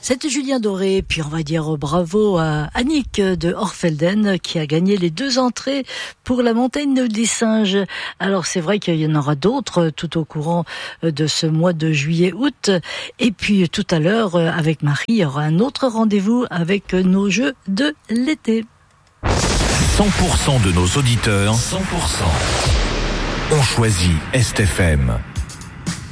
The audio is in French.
C'était Julien Doré, puis on va dire bravo à Annick de Orfelden qui a gagné les 2 entrées pour la montagne des singes. Alors c'est vrai qu'il y en aura d'autres tout au courant de ce mois de juillet-août. Et puis tout à l'heure, avec Marie, il y aura un autre rendez-vous avec nos jeux de l'été. 100% de nos auditeurs, 100% ont choisi Est FM.